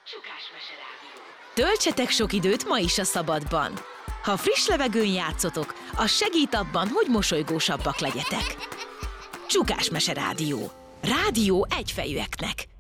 Csukásmese Rádió. Töltsetek sok időt ma is a szabadban. Ha friss levegőn játszotok, az segít abban, hogy mosolygósabbak legyetek. Csukásmese Rádió. Rádió egyfejűeknek.